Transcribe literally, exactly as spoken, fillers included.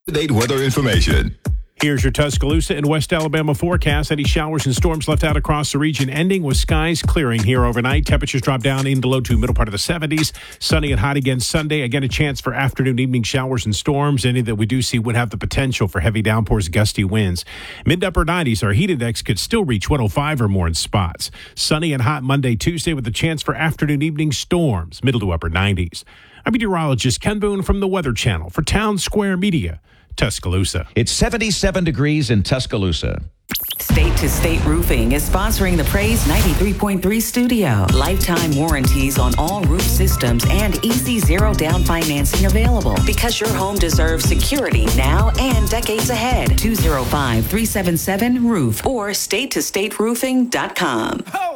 Up-to-date weather information. Here's your Tuscaloosa and West Alabama forecast. Any showers and storms left out across the region, ending with skies clearing here overnight. Temperatures drop down into low to middle part of the seventies. Sunny and hot again Sunday. Again, a chance for afternoon, evening showers and storms. Any that we do see would have the potential for heavy downpours, gusty winds. Mid to upper nineties. Our heat index could still reach one oh five or more in spots. Sunny and hot Monday, Tuesday with a chance for afternoon, evening storms. Middle to upper nineties. I'm meteorologist Ken Boone from the Weather Channel for Town Square Media, Tuscaloosa. It's seventy-seven degrees in Tuscaloosa. State to State Roofing is sponsoring the Praise ninety-three point three studio. Lifetime warranties on all roof systems and easy zero down financing available because your home deserves security now and decades ahead. two oh five, three seven seven, roof or state to state roofing dot com.